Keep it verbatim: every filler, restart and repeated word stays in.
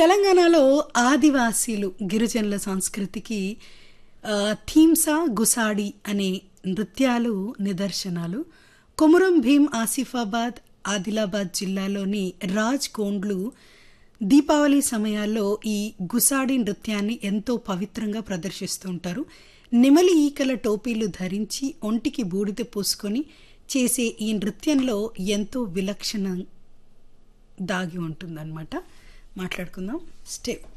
తెలంగాణలో ఆదివాసీలు గిరిజనుల సంస్కృతికి ఆ, థీమ్సా గుసాడి అనే నృత్యాలు నిదర్శనాలు. కొమురం భీం ఆసిఫాబాద్ ఆదిలాబాద్ జిల్లాలోని రాజ్ కోండ్లు దీపావళి సమయాల్లో ఈ గుసాడి నృత్యాన్ని ఎంతో పవిత్రంగా ప్రదర్శిస్తూ ఉంటారు. నెమలి ఈకల టోపీలు ధరించి ఒంటికి బూడిద పూసుకొని చేసే ఈ నృత్యంలో ఎంతో విలక్షణ దాగి ఉంటుందన్నమాట. మాట్లాడుకుందాం. స్టెప్